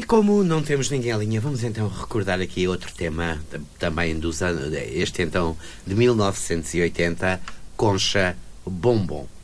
E como não temos ninguém em linha, vamos então recordar aqui outro tema, também dos anos, este então de 1980, Concha Bombom.